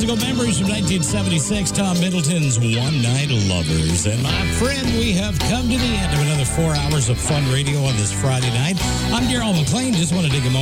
Musical memories from 1976, Tom Middleton's One Night Lovers. And my friend, we have come to the end of another 4 hours of fun radio on this Friday night. I'm Daryl McLean. Just want to take a moment